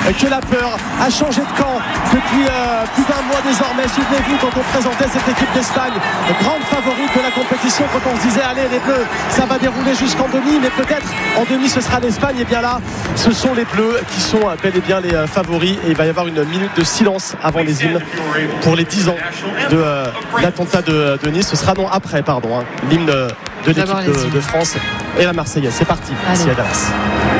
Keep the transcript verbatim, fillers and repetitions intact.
que la peur a changé de camp depuis euh, plus d'un mois désormais. Souvenez-vous quand on présentait cette équipe d'Espagne, grande favorite de la compétition, quand on se disait allez les Bleus, ça va dérouler jusqu'en demi, mais peut-être en demi ce sera l'Espagne. Et bien là, ce sont les Bleus qui sont bel et bien les euh, favoris, et il va y avoir une minute de silence avant les hymnes pour les dix ans de euh, l'attentat de, de Nice. Ce sera non après, pardon, hein, l'hymne de l'équipe de, de France et la Marseillaise. C'est parti, ici à Dallas.